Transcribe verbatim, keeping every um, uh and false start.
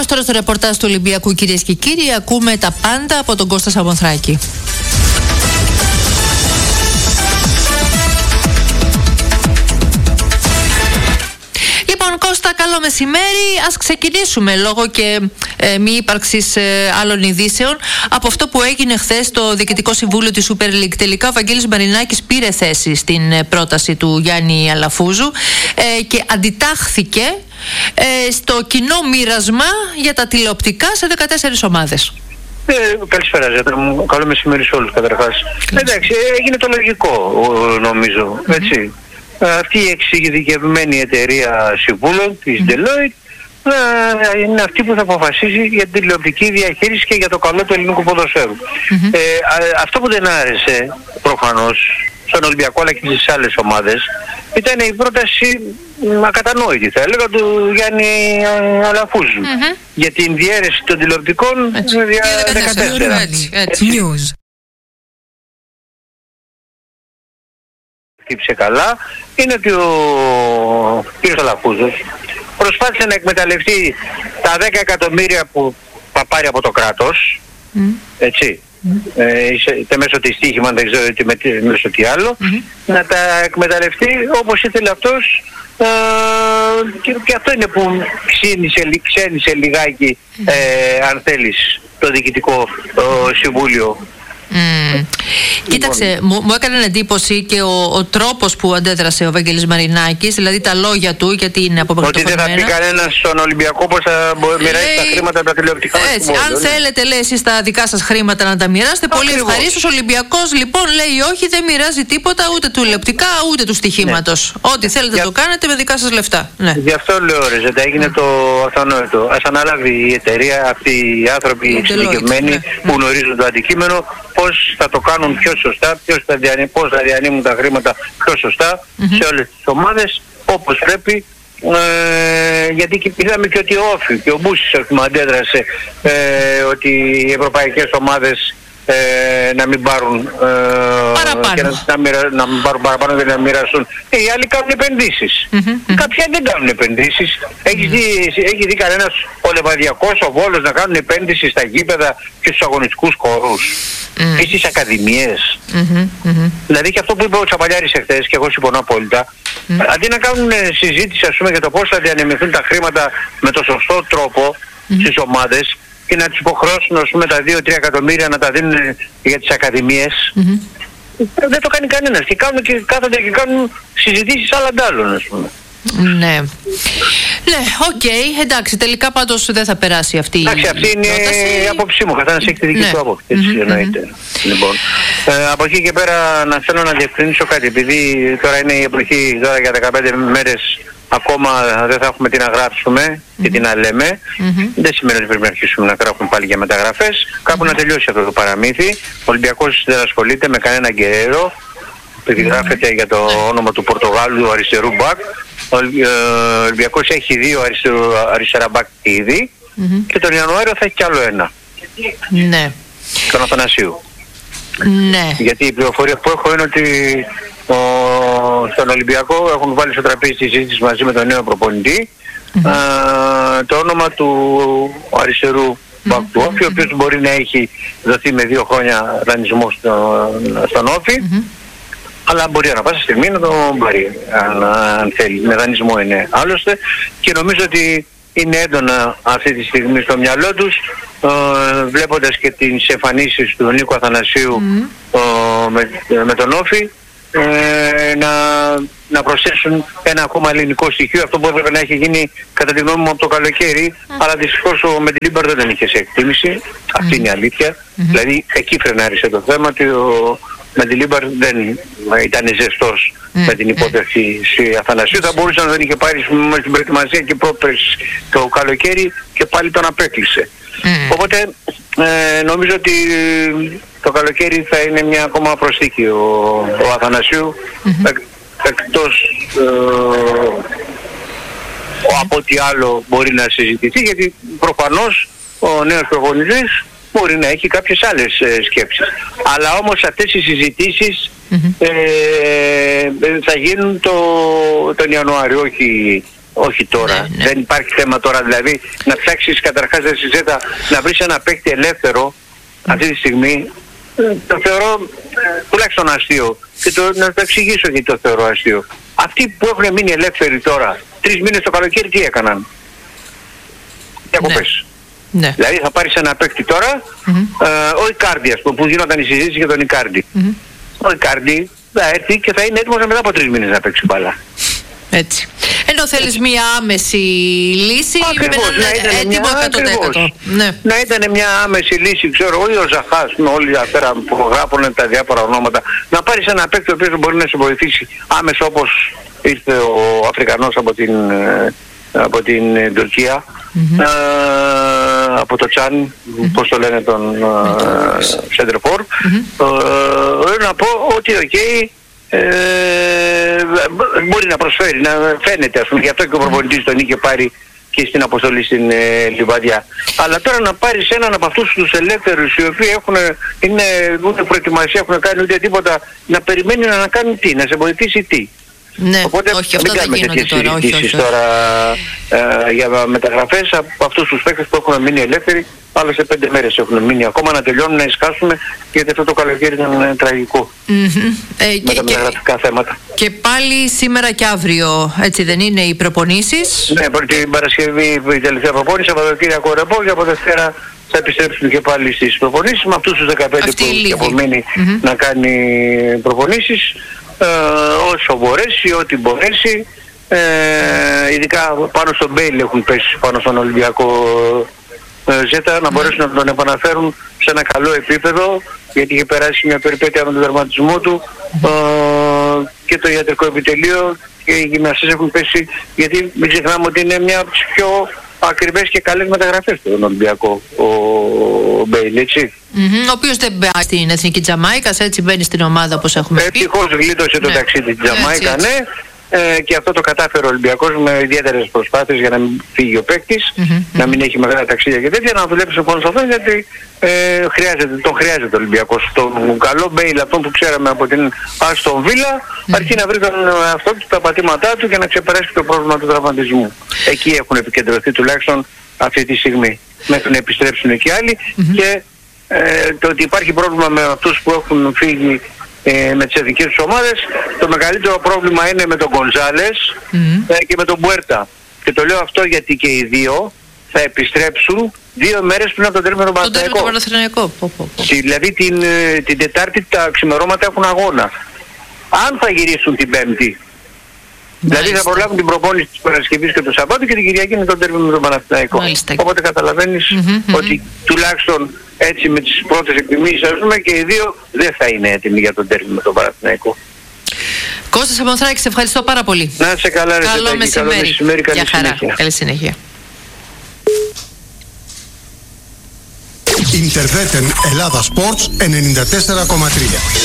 τώρα στο ρεπορτάζ του Ολυμπιακού, κυρίες και κύριοι. Ακούμε τα πάντα από τον Κώστα Σαμοθράκη. Λοιπόν, Κώστα, καλό μεσημέρι. Ας ξεκινήσουμε, λόγω και ε, μη ύπαρξης ε, άλλων ειδήσεων, από αυτό που έγινε χθες στο Διοικητικό Συμβούλιο της Super League. Τελικά ο Βαγγέλης Μαρινάκης πήρε θέση στην ε, πρόταση του Γιάννη Αλαφούζου ε, και αντιτάχθηκε ε, στο κοινό μοίρασμα για τα τηλεοπτικά σε δεκατέσσερις ομάδες. Ε, καλησπέρα, Ζέτα μου. Καλό μεσημέρι σε όλους καταρχάς. Εντάξει, έγινε το λογικό, νομίζω, έτσι. Αυτή η εξειδικευμένη εταιρεία συμβούλων της mm-hmm. Deloitte ε, είναι αυτή που θα αποφασίσει για την τηλεοπτική διαχείριση και για το καλό του ελληνικού ποδοσφαίρου. Mm-hmm. Ε, α, αυτό που δεν άρεσε προφανώς στον Ολυμπιακό αλλά και στις άλλες ομάδες ήταν η πρόταση ακατανόητη, θα έλεγα, του Γιάννη Αλαφούζου mm-hmm. για την διαίρεση των τηλεοπτικών για δεκατέσσερα. Έτσι, έτσι. News. Χτύπησε καλά, είναι ότι ο κ. Αλαφούζος προσπάθησε να εκμεταλλευτεί τα δέκα εκατομμύρια που θα πάρει από το κράτος, mm. έτσι, mm. ε, είτε μέσω της στοίχημα, δεν ξέρω είτε μέσω τι άλλο, mm-hmm. να τα εκμεταλλευτεί όπως ήθελε αυτός, ε, και, και αυτό είναι που ξύνησε, ξένησε λιγάκι, ε, αν θέλεις, το Διοικητικό ε, Συμβούλιο. Mm. Κοίταξε, μου, μου έκανε εντύπωση και ο, ο τρόπος που αντέδρασε ο Βαγγέλης Μαρινάκης, δηλαδή τα λόγια του, γιατί είναι απομακρυνθωμένα. Ότι δεν θα πει κανένας στον Ολυμπιακό πως θα μοιράσει τα χρήματα από τα τηλεοπτικά. Έτσι, αν ναι. θέλετε, λέει, εσείς τα δικά σας χρήματα να τα μοιράσετε, πολύ ευχαρίστως. Ο Ολυμπιακός λοιπόν λέει όχι, δεν μοιράζει τίποτα, ούτε του τηλεοπτικά ούτε του στοιχήματος. Ναι. Ό,τι θέλετε Για... το κάνετε με δικά σας λεφτά. Ναι. Γι' αυτό λέω, ρε Ζέτα, έγινε mm. το αυτονόητο. Ας αναλάβει η εταιρεία, αυτοί οι άνθρωποι εξειδικευμένοι ναι. που γνωρίζουν το αντικείμενο, πώς θα το κάνουν πιο σωστά, ποιος θα διανύ, πώς θα διανύμουν τα χρήματα πιο σωστά mm-hmm. σε όλες τις ομάδες, όπως πρέπει, ε, γιατί και είδαμε και ότι ο Όφη και ο Μπούσης αντέδρασε ε, ότι οι ευρωπαϊκές ομάδες ε, να μην πάρουν ε, και να, να, μοιρα, να μην πάρουν παραπάνω και να μοιραστούν. Ε, οι άλλοι κάνουν επενδύσεις. Mm-hmm. Κάποιοι δεν κάνουν επενδύσεις. Mm-hmm. Έχει δει, έχει δει κανένας ο Λεβαδιακός, ο Βόλος να κάνουν επένδυση στα γήπεδα και στους αγωνιστικούς χορούς mm-hmm. ή στις ακαδημίες. Mm-hmm. Mm-hmm. Δηλαδή και αυτό που είπε ο Τσαπαλιάρης εχθές, και εγώ συμφωνώ απόλυτα, mm-hmm. αντί να κάνουν συζήτηση, ας πούμε, για το πώς θα διανεμηθούν τα χρήματα με το σωστό τρόπο mm-hmm. στις ομάδες, και να τους υποχρεώσουν, ας πούμε, τα δύο τρία εκατομμύρια να τα δίνουν για τις ακαδημίες, mm-hmm. δεν το κάνει κανένας. Και, κάνουν και κάθονται και κάνουν συζητήσεις άλλα αντάλλων, ας πούμε. Ναι. Ναι, οκ, okay, εντάξει, τελικά πάντως δεν θα περάσει αυτή εντάξει, η αυτή είναι πρόταση. Η άποψή μου, καθένας έχει τη δική ναι. του άποψη, έτσι mm-hmm, εννοείται. Mm-hmm. Λοιπόν, ε, από εκεί και πέρα να θέλω να διευκρινίσω κάτι, επειδή τώρα είναι η εποχή, τώρα για δεκαπέντε μέρες ακόμα δεν θα έχουμε τι να γράψουμε mm-hmm. και τι να λέμε. Mm-hmm. Δεν σημαίνει ότι πρέπει να αρχίσουμε να γράφουμε πάλι για μεταγραφές. Κάπου mm-hmm. να τελειώσει αυτό το παραμύθι. Ο Ολυμπιακός δεν ασχολείται με κανένα γκερέρο. Περιγράφεται mm-hmm. για το όνομα του Πορτογάλου αριστερού μπακ. Ο Ολυμπιακός έχει δύο αριστερού, αριστερά μπακ ήδη mm-hmm. και τον Ιανουάριο θα έχει κι άλλο ένα. Ναι. Τον Αθανασίου. Ναι. Γιατί η πληροφορία που έχω είναι ότι ο, στον Ολυμπιακό έχουν βάλει στο τραπέζι τη συζήτηση μαζί με τον νέο προπονητή mm-hmm. α, το όνομα του αριστερού mm-hmm. μπακ του Όφη, ο οποίος μπορεί να έχει δοθεί με δύο χρόνια δανεισμό στο, στον Όφη mm-hmm. αλλά μπορεί να πάσα στιγμή να τον πάρει αν, αν θέλει. Με δανεισμό είναι άλλωστε, και νομίζω ότι είναι έντονα αυτή τη στιγμή στο μυαλό τους, ε, βλέποντας και τις εμφανίσεις του Νίκου Αθανασίου mm. ε, με, με τον Όφη, ε, να, να προσθέσουν ένα ακόμα ελληνικό στοιχείο, αυτό που έπρεπε να έχει γίνει κατά τη γνώμη μου από το καλοκαίρι, mm. αλλά δυστυχώς ο Μεντιλίμπαρ δεν είχε σε εκτίμηση, αυτή mm. είναι η αλήθεια, mm-hmm. δηλαδή εκεί φρενάρισε το θέμα ότι ο Μεντιλίμπαρ δεν ήταν ζεστός mm. με την υπόθεση mm. Αθανασίου, θα μπορούσε να δεν είχε πάρει με την προετοιμασία και πρόπερς το καλοκαίρι και πάλι τον απέκλεισε. Mm. Οπότε ε, νομίζω ότι το καλοκαίρι θα είναι μια ακόμα προσθήκη ο, ο Αθανασίου mm-hmm. εκ, εκτός ε, από ό,τι άλλο μπορεί να συζητηθεί, γιατί προφανώς ο νέος προπονητής μπορεί να έχει κάποιες άλλες ε, σκέψεις. Αλλά όμως αυτές οι συζητήσεις mm-hmm. ε, θα γίνουν το, τον Ιανουάριο, όχι όχι τώρα. Ναι, ναι. Δεν υπάρχει θέμα τώρα, δηλαδή να ψάξεις καταρχάς στη Ζέτα να βρεις ένα παίκτη ελεύθερο mm. αυτή τη στιγμή. Το θεωρώ ε, τουλάχιστον αστείο και το, να το εξηγήσω γιατί το θεωρώ αστείο. Αυτοί που έχουν μείνει ελεύθεροι τώρα, τρεις μήνες το καλοκαίρι τι έκαναν? Διακοπές. Ναι. Δηλαδή θα πάρεις ένα παίκτη τώρα, mm-hmm. ε, ο Ικάρντι, ας πούμε, που γινόταν η συζήτηση για τον Ικάρντι. Mm-hmm. Ο Ικάρντι θα έρθει και θα είναι έτοιμος μετά από τρεις μήνες να παίξει μπάλα. Έτσι. Ενώ θέλεις μια άμεση λύση ακριβώς, με έναν έτοιμο εκατό τοις εκατό. Ναι. Να ήταν μια άμεση λύση, ξέρω, όχι ο Ζαχάς, με όλοι αυτά που γράφουν τα διάφορα ονόματα. Να πάρεις ένα παίκτη ο οποίος μπορεί να σε βοηθήσει άμεσα, όπως ήρθε ο Αφρικανός από την, από την Τουρκία. Mm-hmm. Ε, από το Τσάν, mm-hmm. πώς το λένε τον Σέντερφορ. Mm-hmm. ε, να πω ότι οκ, okay, ε, μπορεί να προσφέρει, να φαίνεται, ας πούμε, γι' αυτό και ο προπονητής τον είχε πάρει και στην αποστολή στην ε, Λιβαδιά. Αλλά τώρα να πάρεις έναν από αυτούς τους ελεύθερους οι οποίοι έχουν, είναι ούτε προετοιμασία έχουν κάνει ούτε τίποτα, να περιμένει να κάνουν τι, να σε βοηθήσει τι? Ναι, οπότε όχι, αυτό δεν γίνονται τώρα, όχι, όχι, όχι. τώρα ε, για μεταγραφές από αυτούς τους παίκτες που έχουν μείνει ελεύθεροι. Άλλες σε πέντε μέρες έχουν μείνει ακόμα να τελειώνουν, να εσκάσουν, γιατί αυτό το καλοκαίρι ήταν ε, τραγικό. Mm-hmm. Ε, με και, τα μεταγραφικά και, θέματα. Και πάλι σήμερα και αύριο, έτσι δεν είναι, οι προπονήσεις? Ναι, πρώτη την Παρασκευή η τελευταία προπόνηση, Σαββατοκύριακο ρεπό και από Δευτέρα θα επιστρέψουν και πάλι στις προπονήσεις με αυτούς τους δεκαπέντε που έχει απομείνει mm-hmm. να κάνει προπονήσεις. Ε, όσο μπορέσει, ό,τι μπορέσει, ε, ειδικά πάνω στον Μπέιλ έχουν πέσει, πάνω στον Ολυμπιακό ε, Ζέτα, να μπορέσουν να τον επαναφέρουν σε ένα καλό επίπεδο, γιατί είχε περάσει μια περιπέτεια με τον τερματισμό του, ε, και το ιατρικό επιτελείο και οι γυμναστές έχουν πέσει, γιατί μην ξεχνάμε ότι είναι μια από τις πιο ακριβές και καλές μεταγραφές στον Ολυμπιακό ο, ο Μπέιλ, έτσι. Mm-hmm, ο οποίος δεν μπαίνει στην Εθνική Τζαμάικας, έτσι μπαίνει στην ομάδα όπως έχουμε πει. Ευτυχώς γλίτωσε το ναι. ταξίδι της Τζαμάικα, ναι. Ε, και αυτό το κατάφερε ο Ολυμπιακός με ιδιαίτερες προσπάθειες για να μην φύγει ο παίκτης, mm-hmm, να μην έχει μεγάλα ταξίδια και τέτοια, να δουλέψει πάνω σε αυτό, γιατί ε, χρειάζεται, τον χρειάζεται ο Ολυμπιακός. Τον καλό Μπέιλ, αυτόν που ξέραμε από την Άστον Βίλα, mm-hmm. αρκεί να βρει τον εαυτό του, τα πατήματά του και να ξεπεράσει το πρόβλημα του τραυματισμού. Εκεί έχουν επικεντρωθεί τουλάχιστον αυτή τη στιγμή, μέχρι να επιστρέψουν και άλλοι. Mm-hmm. Και ε, το ότι υπάρχει πρόβλημα με αυτούς που έχουν φύγει ε, με τις εθνικές τους ομάδες, το μεγαλύτερο πρόβλημα είναι με τον Γκονζάλες mm-hmm. ε, και με τον Μπουέρτα. Και το λέω αυτό γιατί και οι δύο θα επιστρέψουν δύο μέρες πριν από τον τέρμινο Παναθηναϊκό. Δηλαδή την, την Τετάρτη τα ξημερώματα έχουν αγώνα. Αν θα γυρίσουν την Πέμπτη, δηλαδή θα προλάβουν την προπόνηση της Παρασκευής και του Σαββάτου και την Κυριακή είναι τον τέρμινο με τον Παναθηναϊκό. Οπότε καταλαβαίνεις mm-hmm, ότι mm-hmm. τουλάχιστον έτσι με τις πρώτες εκτιμήσεις, ας πούμε, και οι δύο δεν θα είναι έτοιμοι για τον τέρμινο με τον Παναθηναϊκό. Κώστας Αμονθράκη, σε ευχαριστώ πάρα πολύ. Να είσαι καλά, ρε Καλό Ζετάκη, μεσημέρι. Καλό μεσημέρι, καλή Για χαρά. συνέχεια. Καλή συνέχεια. Ιντερβέτεν Ελλάδα Sports ενενήντα τέσσερα κόμμα τρία.